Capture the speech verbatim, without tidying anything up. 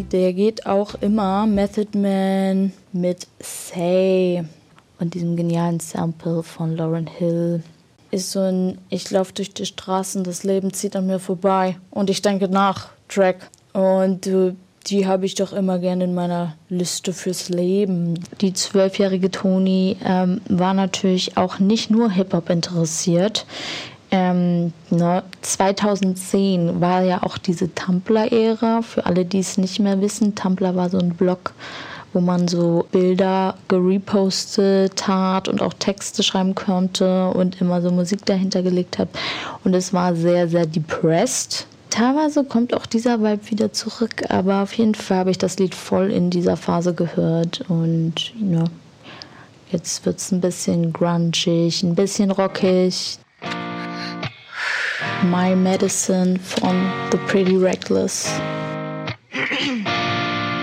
Der geht auch immer Method Man mit Say und diesem genialen Sample von Lauryn Hill. Ist so ein, ich laufe durch die Straßen, das Leben zieht an mir vorbei und ich denke nach, Track. Und äh, die habe ich doch immer gerne in meiner Liste fürs Leben. Die zwölfjährige Toni ähm, war natürlich auch nicht nur Hip-Hop interessiert. Ähm, ne, zweitausendzehn war ja auch diese Tumblr-Ära. Für alle, die es nicht mehr wissen, Tumblr war so ein Blog, wo man so Bilder gerepostet hat und auch Texte schreiben konnte und immer so Musik dahinter gelegt hat. Und es war sehr, sehr depressed. Teilweise kommt auch dieser Vibe wieder zurück, aber auf jeden Fall habe ich das Lied voll in dieser Phase gehört und ja, jetzt wird es ein bisschen grungig, ein bisschen rockig. My Medicine von The Pretty Reckless.